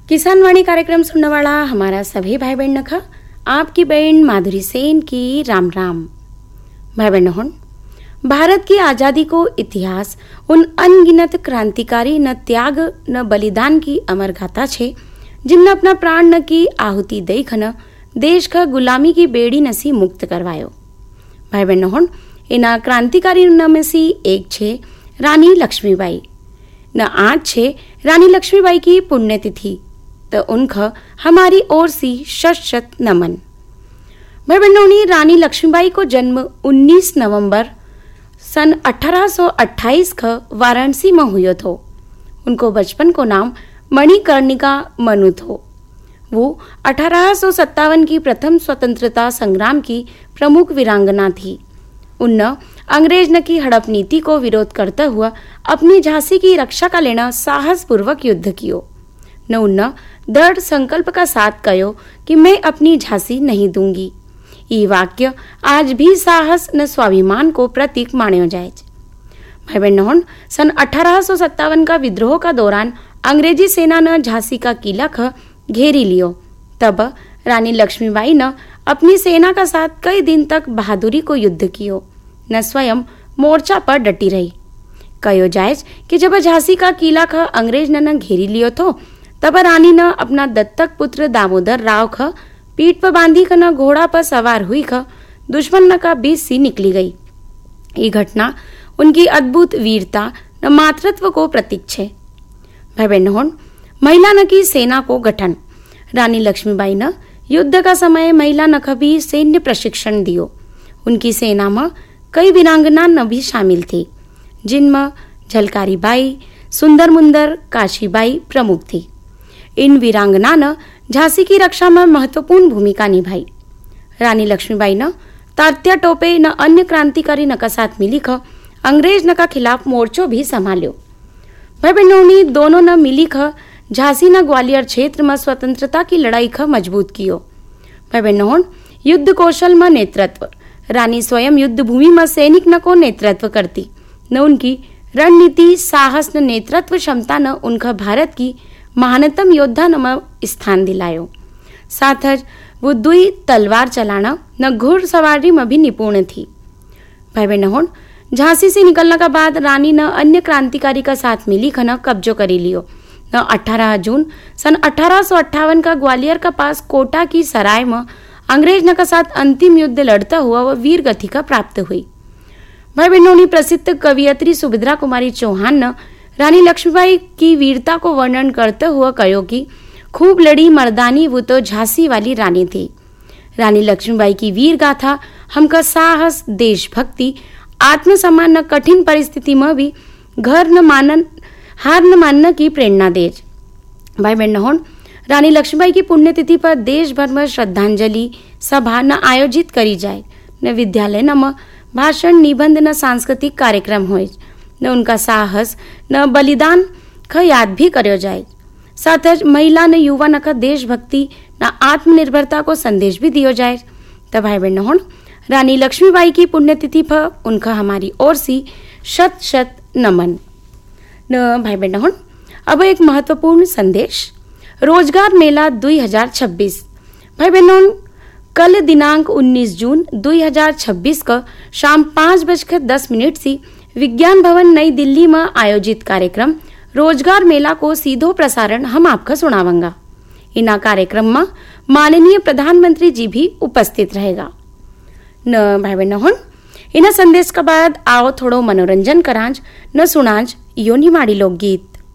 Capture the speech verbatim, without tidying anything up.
किसान वाणी कार्यक्रम सुनने वाला हमारा सभी भाई बहन नखा आपकी बहन माधुरी सेन की राम राम। भाई बहनों, भारत की आजादी को इतिहास उन अनगिनत क्रांतिकारी न त्याग न बलिदान की अमर गाथा छे, जिनने अपना प्राण न की आहुति देखन देश का गुलामी की बेड़ी नसी मुक्त करवायो। भाई बहनों, इना क्रांतिकारी न में सी एक छे रानी लक्ष्मीबाई। न आज छे रानी लक्ष्मीबाई की पुण्यतिथि, तो उनका हमारी ओर सी शत शत नमन। भाई बहनों, रानी लक्ष्मीबाई को जन्म उन्नीस नवंबर सन अठारह सौ अट्ठाईस का वाराणसी में हुयो थो। उनको बचपन को नाम मणिकर्णिका मनु थो। वो अठारह सौ सत्तावन की प्रथम स्वतंत्रता संग्राम की प्रमुख वीरांगना थी। उन अंग्रेज न की हड़प नीति को विरोध करता हुआ अपनी झांसी की रक्षा का लेना साहस पूर्वक युद्ध कियो। न उन दृढ़ संकल्प का साथ कयो कि मैं अपनी झांसी नहीं दूंगी। ये वाक्य आज भी साहस न स्वाभिमान को प्रतीक मान्यो जाए। भाई बहनों, सन अठारह सौ सत्तावन का विद्रोह का दौरान अंग्रेजी सेना ने झांसी का किला ख घेरी लियो। तब रानी लक्ष्मीबाई ने अपनी सेना का साथ कई दिन तक बहादुरी को युद्ध कियो, न स्वयं मोर्चा पर डटी रही। कहो जाए कि जब झांसी का किला ख अंग्रेज ने न घेरी लियो थो, तब रानी ने अपना दत्तक पुत्र दामोदर राव ख पीठ पर बांधी क न घोड़ा पर सवार हुई ख दुश्मन न का बीच सी निकली गई। ये घटना उनकी अद्भुत वीरता न मातृत्व को प्रतीक छे। भाई बहनों, महिला न की सेना को गठन। रानी लक्ष्मीबाई ने युद्ध का समय महिला न का भी सैन्य प्रशिक्षण दियो। उनकी सेना में कई वीरांगना न भी शामिल थी, जिनमें झलकारी बाई, सुंदर मुंदर, काशीबाई प्रमुख थी। इन वीरांगना ने झांसी की रक्षा में महत्वपूर्ण भूमिका निभाई। रानी लक्ष्मीबाई ने तात्या टोपे न अन्य क्रांतिकारी न का साथ मिली ख अंग्रेज न का खिलाफ मोर्चो भी संभाल्यो। भाई बहनों, दोनों न मिली ख झांसी न ग्वालियर क्षेत्र में स्वतंत्रता की लड़ाई ख मजबूत कियो। भाई बहनों, युद्ध कौशल में नेतृत्व। रानी स्वयं युद्ध भूमि में सैनिक न को नेतृत्व करती, न उनकी रणनीति, साहस न नेतृत्व क्षमता न उनका भारत की महानतम योद्धा न स्थान दिलायो। साथ ही वो दुई तलवार चलाना न घुड़सवारी में भी निपुण थी। भाई बहनों, झांसी से निकलने के बाद रानी न अन्य क्रांतिकारी का साथ मिली ख न कब्जो करी लियो। न अठारह जून सन अठारह सौ अट्ठावन का ग्वालियर का पास कोटा की सराय में अंग्रेज न का साथ अंतिम युद्ध लड़ता हुआ वह वीर गति का प्राप्त हुई। भाई बहनों, प्रसिद्ध कवियत्री सुभद्रा कुमारी चौहान ने रानी लक्ष्मीबाई की वीरता को वर्णन करते हुए कहो कि खूब लड़ी मर्दानी वो तो झांसी वाली रानी थी। रानी लक्ष्मीबाई की वीर गाथा हमका साहस, देशभक्ति, आत्मसम्मान न कठिन परिस्थिति में भी घर न मानन हार न मानने की प्रेरणा दे। भाई बहनों, रानी लक्ष्मीबाई की पुण्यतिथि पर देश भर में श्रद्धांजलि सभा न आयोजित करी जाए, न विद्यालय न में भाषण, निबंध न सांस्कृतिक कार्यक्रम होए, न उनका साहस न बलिदान का याद भी करो जाए। साथ ही महिला न युवा न का देशभक्ति न आत्मनिर्भरता को संदेश भी दियो जाए। तो भाई बहनों, रानी लक्ष्मीबाई की पुण्यतिथि पर उनका हमारी ओर सी शत शत नमन। न भाई बहनों, अब एक महत्वपूर्ण संदेश, रोजगार मेला दो हज़ार छब्बीस। भाई बहनों, कल दिनांक उन्नीस जून दो हज़ार छब्बीस का शाम पाँच बजकर दस मिनट से विज्ञान भवन नई दिल्ली में आयोजित कार्यक्रम रोजगार मेला को सीधो प्रसारण हम आपका सुनावंगा। इना कार्यक्रम में माननीय प्रधानमंत्री जी भी उपस्थित रहेगा। न भाई बहनों, इन संदेश के बाद आओ थोड़ो मनोरंजन करांज न सुनाज योनी माड़ी लोकगीत।